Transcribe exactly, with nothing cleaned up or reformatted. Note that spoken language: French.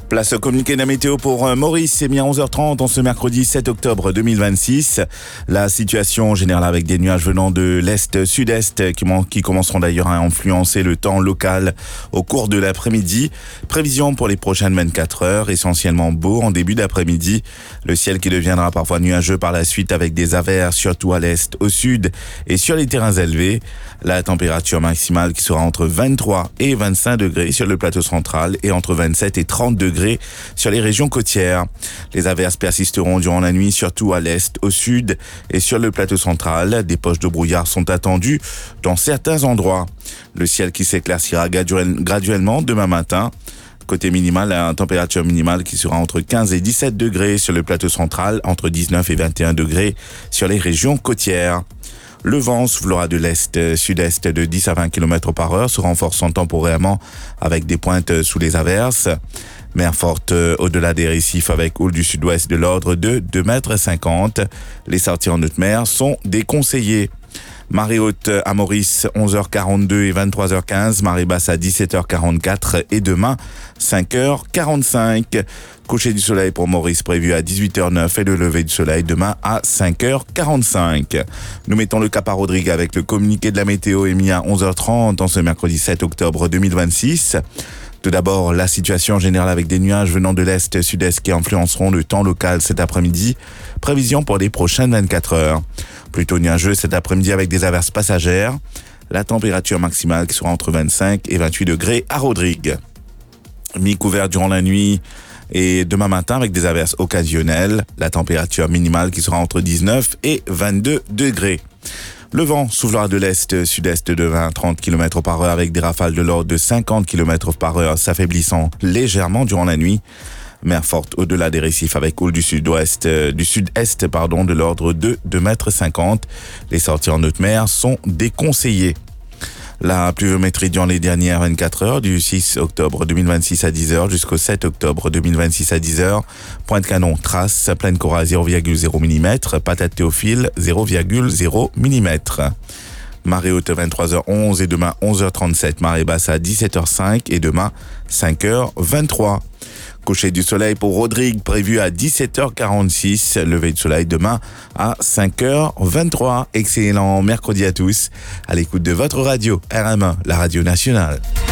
Place au communiqué de la météo pour Maurice, c'est bien onze heures trente en ce mercredi sept octobre deux mille vingt-six. La situation générale avec des nuages venant de l'est-sud-est qui, qui commenceront d'ailleurs à influencer le temps local au cours de l'après-midi. Prévision pour les prochaines vingt-quatre heures, essentiellement beau en début d'après-midi. Le ciel qui deviendra parfois nuageux par la suite avec des averses surtout à l'est, au sud et sur les terrains élevés. La température maximale qui sera entre vingt-trois et vingt-cinq degrés sur le plateau central et entre vingt-sept et trente degrés sur les régions côtières. Les averses persisteront durant la nuit, surtout à l'est, au sud et sur le plateau central. Des poches de brouillard sont attendues dans certains endroits. Le ciel qui s'éclaircira graduellement demain matin. Côté minimal, la température minimale qui sera entre quinze et dix-sept degrés sur le plateau central, entre dix-neuf et vingt et un degrés sur les régions côtières. Le vent soufflera de l'est-sud-est de dix à vingt kilomètres par heure, se renforçant temporairement avec des pointes sous les averses. Mer forte au-delà des récifs avec houle du sud-ouest de l'ordre de deux mètres cinquante. Les sorties en haute mer sont déconseillées. Marée haute à Maurice, onze heures quarante-deux et vingt-trois heures quinze. Marée basse à dix-sept heures quarante-quatre et demain, cinq heures quarante-cinq. Coucher du soleil pour Maurice prévu à dix-huit heures neuf et le lever du soleil demain à cinq heures quarante-cinq. Nous mettons le cap à Rodrigue avec le communiqué de la météo émis à onze heures trente en ce mercredi sept octobre deux mille vingt-six. Tout d'abord, la situation générale avec des nuages venant de l'est-sud-est qui influenceront le temps local cet après-midi. Prévision pour les prochaines vingt-quatre heures. Plutôt nuageux cet après-midi avec des averses passagères. La température maximale qui sera entre vingt-cinq et vingt-huit degrés à Rodrigue. Mi-couvert durant la nuit et demain matin avec des averses occasionnelles. La température minimale qui sera entre dix-neuf et vingt-deux degrés. Le vent soufflera de l'est-sud-est de vingt à trente kilomètres par heure avec des rafales de l'ordre de cinquante kilomètres par heure, s'affaiblissant légèrement durant la nuit. Mer forte au-delà des récifs avec houle du sud-ouest, euh, du sud-est, pardon, de l'ordre de deux mètres cinquante. Les sorties en haute mer sont déconseillées. La pluviométrie durant les dernières vingt-quatre heures, du six octobre deux mille vingt-six à dix heures jusqu'au sept octobre deux mille vingt-six à dix heures. Pointe-Canon, Trace, Plaine-Cora zéro virgule zéro millimètres, Patate Théophile zéro virgule zéro millimètres. Marée haute vingt-trois heures onze et demain onze heures trente-sept. Marée basse à dix-sept heures cinq et demain cinq heures vingt-trois. Coucher du soleil pour Rodrigue prévu à dix-sept heures quarante-six. Lever du soleil demain à cinq heures vingt-trois. Excellent mercredi à tous. À l'écoute de votre radio R M un, la radio nationale.